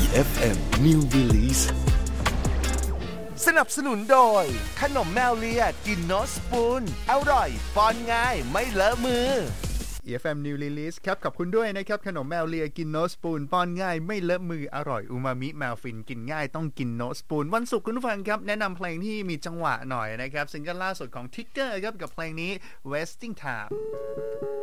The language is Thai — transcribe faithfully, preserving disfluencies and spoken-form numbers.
เอฟ เอ็ม New Release สนับสนุนโดยขนมแมวเลียกินโนสปูนอร่อยป้อนง่ายไม่เลอะมืออี เอฟ เอ็ม New Release ครับขอบคุณด้วยนะครับขนมแมวเลียกินโนสปูนป้อนง่ายไม่เลอะมืออร่อยอูมามิแมวฟินกินง่ายต้องกินโนสปูนวันศุกร์คุณผู้ฟังครับแนะนำเพลงที่มีจังหวะหน่อยนะครับซิงเกิลล่าสุดของ Ticker ครับกับเพลงนี้ Wasting Time